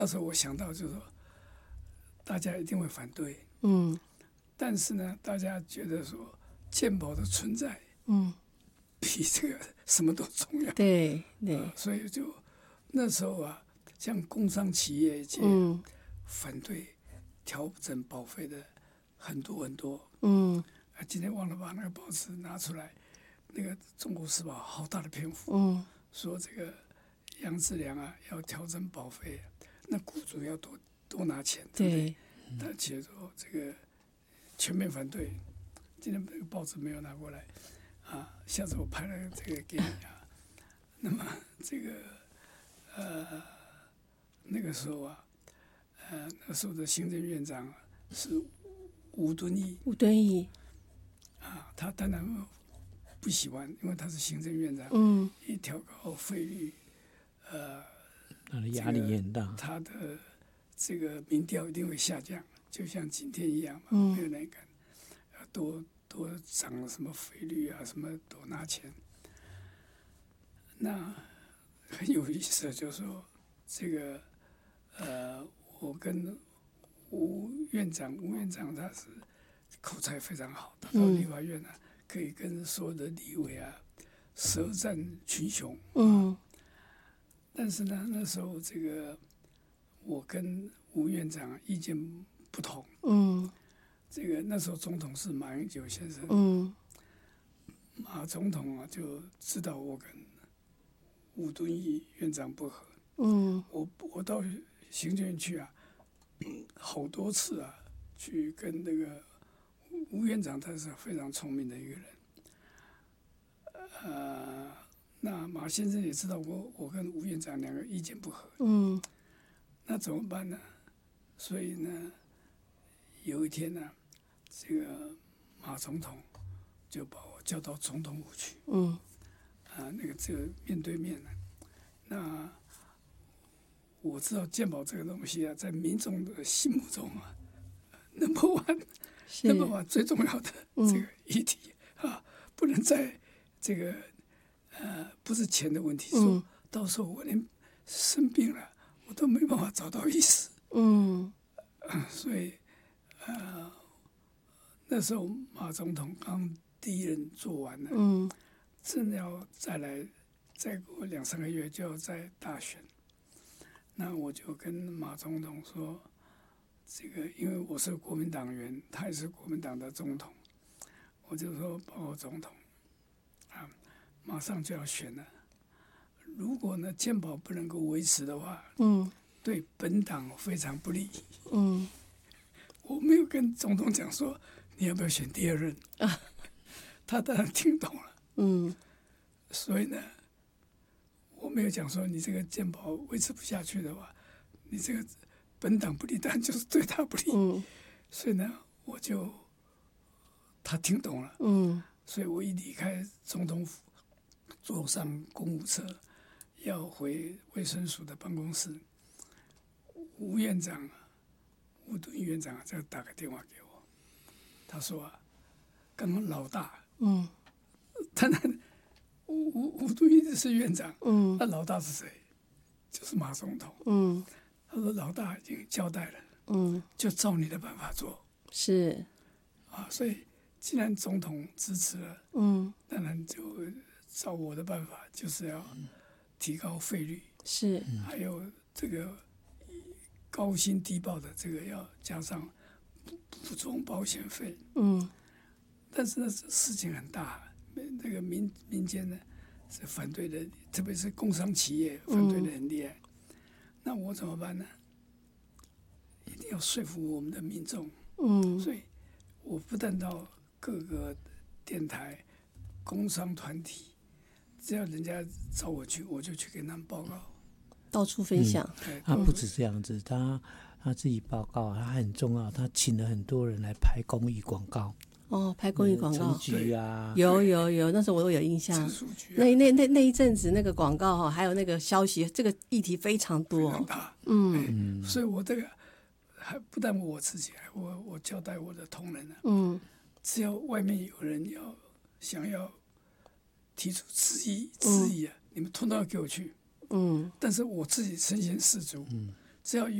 那时候我想到就是说，大家一定会反对，但是呢，大家觉得说健保的存在，比这个什么都重要， 对， 所以就那时候啊，像工商企业界反对调整保费的很多很多，今天忘了把那个报纸拿出来，那个《中国时报》好大的篇幅，说这个杨志良啊要调整保费，那雇主要多拿钱，对不对？但其实说这个全面反对。今天这个报纸没有拿过来啊，下次我拍了这个给你啊。那么这个那个时候啊，那时候的行政院长是吴敦义啊，他当然不喜欢，因为他是行政院长，一调高费率， 他的压力也很大， 他的这个民调一定会下降，就像今天一样嘛，没有人敢多涨什么费率啊，什么多拿钱。那很有意思的就是说，这个我跟吴院长他是口才非常好，他到立法院可以跟所有的立委舌战群雄。但是呢，那时候这个我跟吴院长意见不同。这个那时候总统是马英九先生。马总统就知道我跟吴敦义院长不合。我到行政院去好多次去跟那个吴院长，他是非常聪明的一个人。那马先生也知道我跟吴院长两个意见不合。那怎么办呢？所以呢，有一天呢，这个马总统就把我叫到总统府去。那个这个面对面那我知道健保这个东西在民众的心目中number one 最重要的这个议题不能在这个不是钱的问题，说到时候我连生病了我都没办法找到医师。所以那时候马总统刚第一任做完了，正要再过2-3个月就要再大选。那我就跟马总统说，这个因为我是国民党员，他也是国民党的总统，我就说报告总统马上就要选了，如果呢健保不能够维持的话，对本党非常不利。我没有跟总统讲说你要不要选第二任，他当然听懂了。所以呢，我没有讲说你这个健保维持不下去的话，你这个本党不利，当然就是对他不利。所以呢，他听懂了。所以我一离开总统府，坐上公务车要回卫生署的办公室，吴敦义院长再打个电话给我，他说刚刚老大，当然吴敦义是院长，那老大是谁？就是马总统。他说老大已经交代了，就照你的办法做。 是所以既然总统支持了，当然就照我的办法，就是要提高费率， 是， 还有这个高薪低报的这个要加上补充保险费。但是呢，事情很大，那个民间呢是反对的，特别是工商企业反对的很厉害。那我怎么办呢？一定要说服我们的民众。所以我不但到各个电台、工商团体，只要人家找我去，我就去跟他们报告， 到处分享。 他不止这样子，他自己报告，他很重要，他请了很多人来拍公益广告。 拍公益广告， 陈菊啊， 有，那时候我有印象。那一阵子那个广告还有那个消息，这个议题非常多。 非常大。所以我这个还不但我自己，我交代我的同仁只要外面有人想要提出质疑你们通通要给我去。但是我自己身先士卒， 只要